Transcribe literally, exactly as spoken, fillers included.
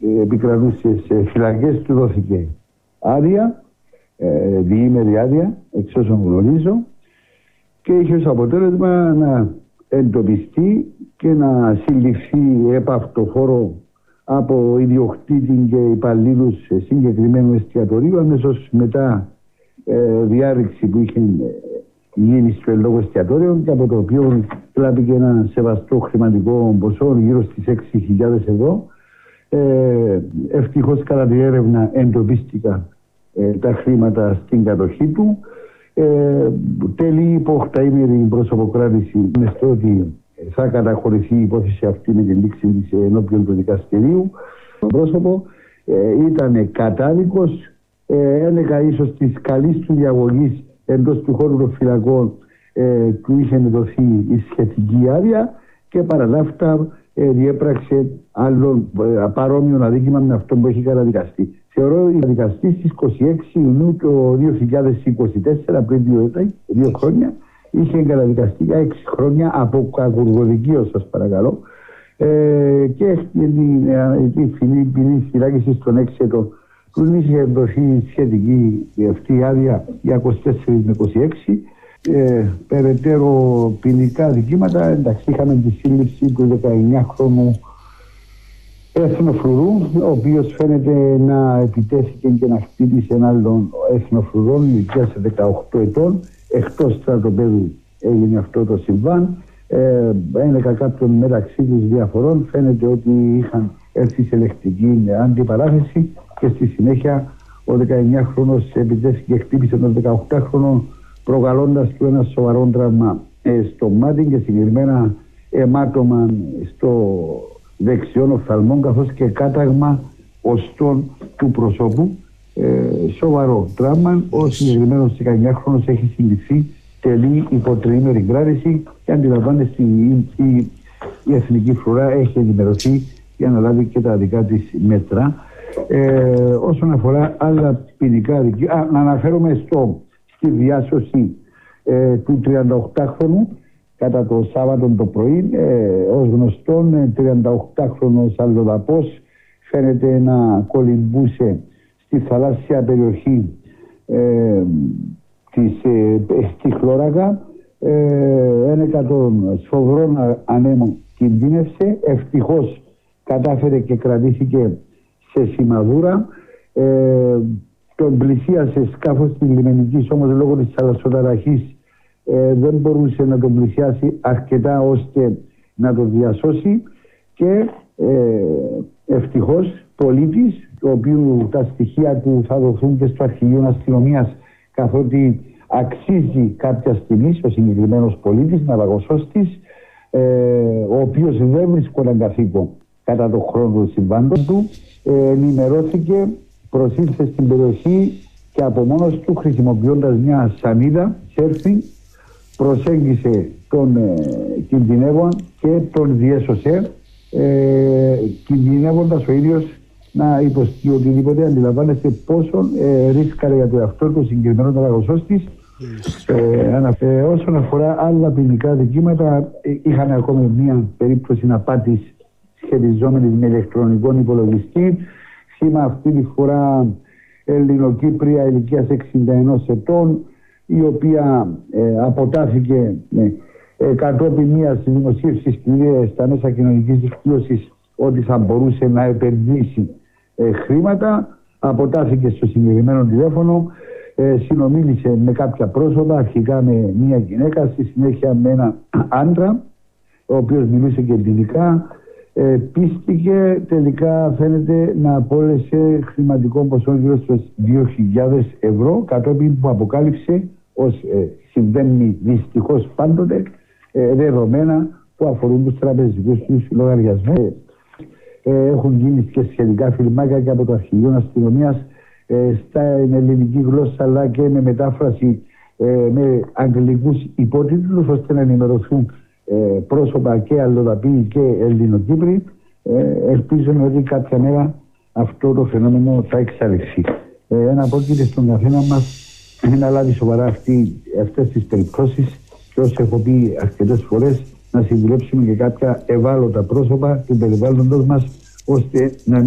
επικρατούσε σε φυλακές, του δόθηκε άδεια, ε, διήμερη άδεια, εξ όσων γνωρίζω, και είχε ως αποτέλεσμα να εντοπιστεί και να συλληφθεί επαυτοφόρο από ιδιοκτήτη και υπαλλήλους συγκεκριμένου εστιατορίου, αμέσως μετά ε, διάρρηξη που είχε γίνει στο λόγο εστιατόριο, και από το οποίο λάβηκε ένα σεβαστό χρηματικό ποσό γύρω στις έξι χιλιάδες ευρώ. Ε, ευτυχώς κατά την έρευνα εντοπίστηκαν ε, τα χρήματα στην κατοχή του. Ε, τέλει υπό οχταήμερη προσωποκράτηση με στο ότι θα καταχωρηθεί η υπόθεση αυτή με την λήξη της ενώπιον του δικαστηρίου. Το πρόσωπο ε, ήταν κατάδικος, ε, έλεγα ίσως της καλής του διαγωγής εντός του χώρου των φυλακών ε, του είχε δοθεί η σχετική άδεια, και παρά αυτά ε, διέπραξε άλλο ε, παρόμοιο αδίκημα με αυτό που έχει καταδικαστεί. Θεωρώ ότι καταδικαστή στις είκοσι έξι Ιουνίου του δύο χιλιάδες είκοσι τέσσερα, πριν δύο, δύο χρόνια, είχε καταδικαστεί για έξι χρόνια από κακουργοδικείο, σας παρακαλώ, ε, και η ποινή φυλάκιση στον έξετο του είχε δοθεί σχετική αυτή άδεια για είκοσι τέσσερα με είκοσι έξι. Ε, περαιτέρω ποινικά δικήματα, εντάξει, είχαμε τη σύλληψη του δεκαεννιάχρονου εθνοφρουρού, ο οποίος φαίνεται να επιτέθηκε και να χτύπησε έναν άλλον εθνοφρουρό ηλικίας δεκαοκτώ ετών. Εκτός στρατοπέδου έγινε αυτό το συμβάν. Ε, ένεκα κάποιων μεταξύ τους διαφορών, φαίνεται ότι είχαν έρθει σε λεκτική αντιπαράθεση, και στη συνέχεια ο δεκαεννιάχρονος επιτέθηκε και χτύπησε τον δεκαοκτάχρονο, προκαλώντας του ένα σοβαρό τραύμα ε, στο μάτι και συγκεκριμένα αιμάτωμα στο δεξιόν οφθαλμόν, καθώς και κάταγμα οστών του προσώπου. Ε, σοβαρό τραύμα. Ο συγκεκριμένος δεκαεννιάχρονος έχει συλληφθεί, τελεί υπό τριήμερη κράτηση, και αντιλαμβάνεστε η, η, η Εθνική Φρουρά έχει ενημερωθεί για να λάβει και τα δικά της μέτρα. Ε, όσον αφορά άλλα ποινικά δικαιώματα, να αναφέρομαι στο, στη διάσωση ε, του τριανταοκτάχρονου κατά το Σάββατο το πρωί. Ε, ως γνωστόν, τριανταοκτάχρονος αλλοδαπός φαίνεται να κολυμπούσε στη θαλάσσια περιοχή ε, της, ε, στη Χλώρακα. Ε, ένεκα των σφοδρών ανέμων κινδύνευσε. Ευτυχώς κατάφερε και κρατήθηκε σε σημαδούρα. Ε, τον πλησίασε σκάφος της λιμενικής, όμως λόγω της θαλασσοταραχής ε, δεν μπορούσε να τον πλησιάσει αρκετά ώστε να τον διασώσει, και ε, ευτυχώς πολίτης, το οποίο τα στοιχεία του θα δοθούν και στο Αρχηγείο Αστυνομίας, καθότι αξίζει κάποια στιγμή ο συγκεκριμένος πολίτης, ναυαγοσώστης, ε, ο οποίος δεν βρίσκονταν καθήκον κατά τον χρόνο του συμβάντων του, ε, ενημερώθηκε, προσήλθε στην περιοχή και από μόνος του, χρησιμοποιώντας μια σανίδα σέρφινγκ, προσέγγισε τον ε, κινδυνεύον και τον διέσωσε, ε, κινδυνεύοντας ο ίδιος να υποστεί οτιδήποτε. Αντιλαμβάνεστε πόσο ε, ρίσκαρε για το εαυτό του συγκεκριμένο ναυαγοσώστης. Ε, ε, όσον αφορά άλλα ποινικά δικήματα, ε, είχαμε ακόμη μια περίπτωση απάτης σχετιζόμενη με ηλεκτρονικών υπολογιστή. Σήμα αυτή τη φορά Ελληνοκύπρια ηλικίας εξήντα ενός ετών, η οποία ε, αποτάθηκε ε, ε, κατόπιν μιας δημοσίευσης στα μέσα κοινωνικής δικτύωσης ότι θα μπορούσε να επενδύσει ε, χρήματα. Αποτάθηκε στο συγκεκριμένο τηλέφωνο, ε, συνομίλησε με κάποια πρόσωπα, αρχικά με μια γυναίκα, στη συνέχεια με έναν άντρα, ο οποίος μιλούσε και ελληνικά. Ε, πίστηκε, τελικά φαίνεται να απόλυσε χρηματικό ποσό γύρω στους δύο χιλιάδες ευρώ, κατόπιν που αποκάλυψε, ως ε, συμβαίνει δυστυχώς πάντοτε, ε, δεδομένα που αφορούν τους τραπεζικούς τους λογαριασμούς. Ε, έχουν γίνει και σχετικά φιλμάκια και από το Αρχηγείο Αστυνομίας ε, στα ελληνική γλώσσα, αλλά και με μετάφραση ε, με αγγλικούς υπότιτλους, ώστε να ενημερωθούν ε, πρόσωπα και αλλοδαποί και Ελληνοκύπροι. Ε, ελπίζουμε ότι κάποια μέρα αυτό το φαινόμενο θα εξαλειφθεί. Ε, ένα απόκειται στον καθένα μας να λάβει σοβαρά αυτή, αυτές τις περιπτώσεις, και όσο έχω πει αρκετές φορές, να συμβουλέψουμε και κάποια ευάλωτα πρόσωπα του περιβάλλοντος μας, ώστε να